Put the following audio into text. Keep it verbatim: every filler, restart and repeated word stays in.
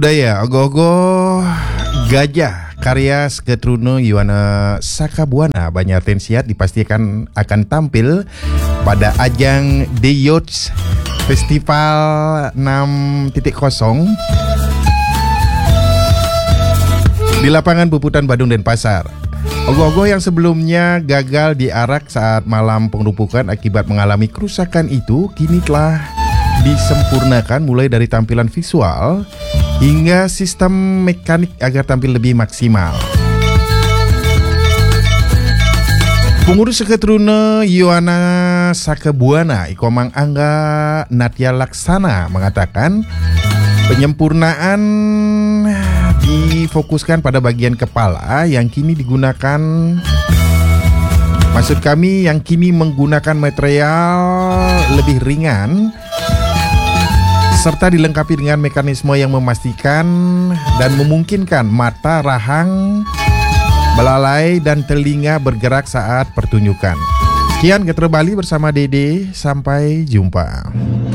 Daya ogoh-ogoh gajah karya Sketruno Yuwana Sakabuana Banjartensiat dipastikan akan tampil pada ajang The Youth Festival enam titik nol di lapangan Puputan Badung Denpasar. Ogoh-ogoh yang sebelumnya gagal diarak saat malam pengerupukan akibat mengalami kerusakan itu kini telah disempurnakan mulai dari tampilan visual hingga sistem mekanik agar tampil lebih maksimal. Pengurus Sketruno Yuwana Sakabuana Ikomang Angga Natya Laksana mengatakan penyempurnaan difokuskan pada bagian kepala yang kini digunakan Maksud kami yang kini menggunakan material lebih ringan serta dilengkapi dengan mekanisme yang memastikan dan memungkinkan mata, rahang, belalai, dan telinga bergerak saat pertunjukan. Sekian Getro Bali bersama Dede, sampai jumpa.